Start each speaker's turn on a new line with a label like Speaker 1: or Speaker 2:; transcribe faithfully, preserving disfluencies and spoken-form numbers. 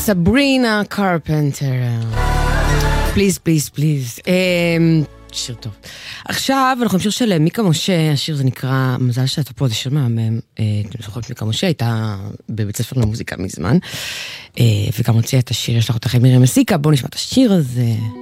Speaker 1: סברינה קרפנטר. פליז, פליז, פליז. שיר טוב. עכשיו אנחנו עם שיר של מיקה משה, השיר זה נקרא, מזל שאתה פה, זה שיר מהמם. אתם זוכרים מיקה משה, הייתה בבית ספר למוזיקה מזמן, וגם הוציאה את השיר, יש לך אותך עם מירי מסיקה, בואו נשמע את השיר הזה.